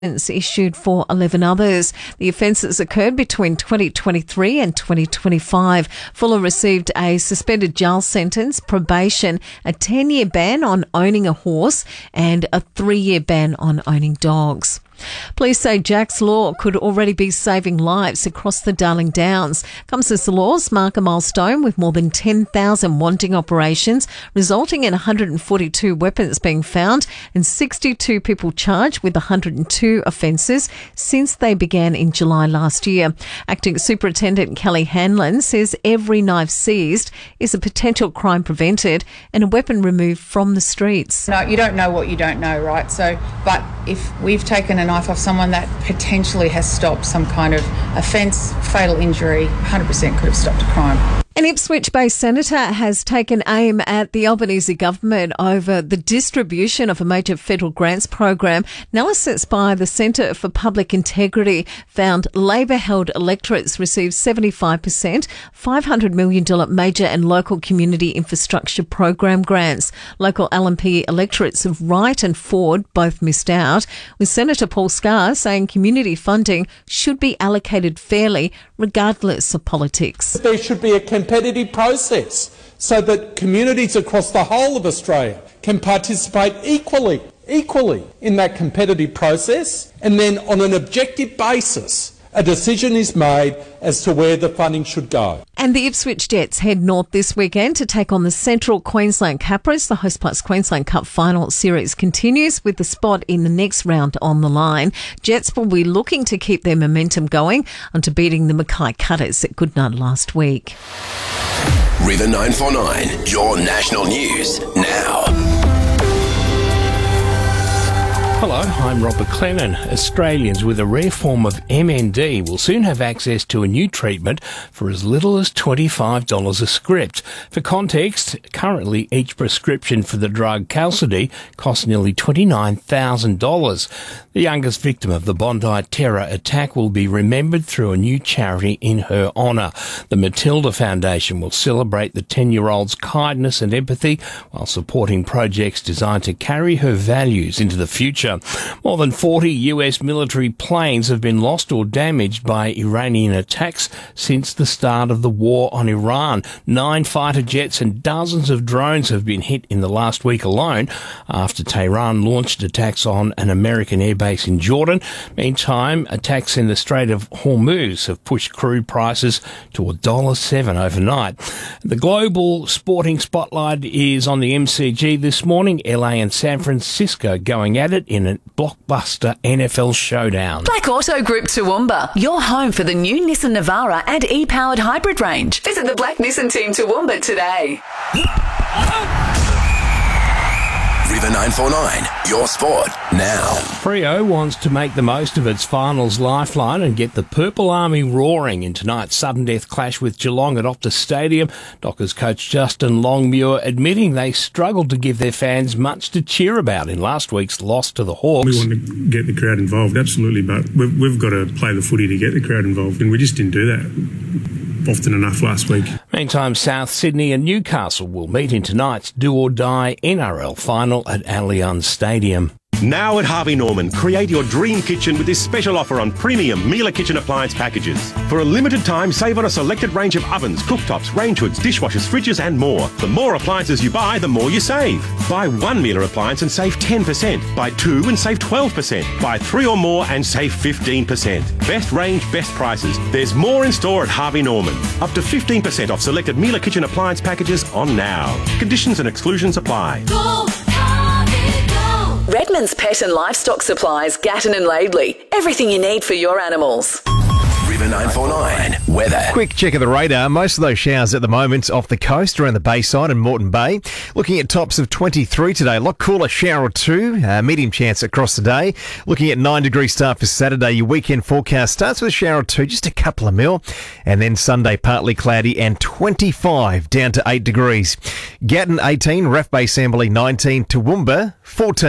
issued for 11 others. The offences occurred between 2023 and 2025. Fuller received a suspended jail sentence, probation, a 10-year ban on owning a horse and a 3-year ban on owning dogs. Police say Jack's Law could already be saving lives across the Darling Downs. Comes as the laws mark a milestone with more than 10,000 wanting operations, resulting in 142 weapons being found and 62 people charged with 102 offences since they began in July last year. Acting Superintendent Kelly Hanlon says every knife seized is a potential crime prevented and a weapon removed from the streets. No, you don't know what you don't know, right? So, but if we've taken a knife off someone that potentially has stopped some kind of offence, fatal injury, 100% could have stopped a crime. An Ipswich-based senator has taken aim at the Albanese government over the distribution of a major federal grants program. Analysis by the Centre for Public Integrity found Labor-held electorates received 75% $500 million major and local community infrastructure program grants. Local LNP electorates of Wright and Ford both missed out, with Senator Paul Scar saying community funding should be allocated fairly regardless of politics. There should be a competitive process so that communities across the whole of Australia can participate equally in that competitive process, and then on an objective basis a decision is made as to where the funding should go. And the Ipswich Jets head north this weekend to take on the Central Queensland Capras. The Host Plus Queensland Cup final series continues with the spot in the next round on the line. Jets will be looking to keep their momentum going after beating the Mackay Cutters at Goodna last week. River 949, your national news now. Hello, I'm Robert Clennon. Australians with a rare form of MND will soon have access to a new treatment for as little as $25 a script. For context, currently each prescription for the drug Qalsody costs nearly $29,000. The youngest victim of the Bondi terror attack will be remembered through a new charity in her honour. The Matilda Foundation will celebrate the 10-year-old's kindness and empathy while supporting projects designed to carry her values into the future. More than 40 US military planes have been lost or damaged by Iranian attacks since the start of the war on Iran. 9 fighter jets and dozens of drones have been hit in the last week alone after Tehran launched attacks on an American airbase in Jordan. Meantime, attacks in the Strait of Hormuz have pushed crude prices to $1.07 overnight. The global sporting spotlight is on the MCG this morning. LA and San Francisco going at it in a blockbuster NFL showdown. Black Auto Group Toowoomba, your home for the new Nissan Navara and e-powered hybrid range. Visit the Black Nissan team Toowoomba today. River 949, your sport now. Freo wants to make the most of its finals lifeline and get the Purple Army roaring in tonight's sudden death clash with Geelong at Optus Stadium. Dockers coach Justin Longmuir admitting they struggled to give their fans much to cheer about in last week's loss to the Hawks. We want to get the crowd involved, absolutely, but we've got to play the footy to get the crowd involved, and we just didn't do that often enough last week. Meantime, South Sydney and Newcastle will meet in tonight's do-or-die NRL final at Allianz Stadium. Now at Harvey Norman, create your dream kitchen with this special offer on premium Miele kitchen appliance packages. For a limited time, save on a selected range of ovens, cooktops, range hoods, dishwashers, fridges and more. The more appliances you buy, the more you save. Buy one Miele appliance and save 10%. Buy two and save 12%. Buy three or more and save 15%. Best range, best prices. There's more in store at Harvey Norman. Up to 15% off selected Miele kitchen appliance packages on now. Conditions and exclusions apply. Redmond's Pet and Livestock Supplies, Gatton and Laidley. Everything you need for your animals. River 949, weather. Quick check of the radar. Most of those showers at the moment off the coast around the Bayside and Moreton Bay. Looking at tops of 23 today. A lot cooler, shower or two. Medium chance across the day. Looking at 9 degree start for Saturday. Your weekend forecast starts with a shower or two, just a couple of mil. And then Sunday, partly cloudy and 25 down to 8 degrees. Gatton 18, Raff Bay Samberley 19, Toowoomba 14.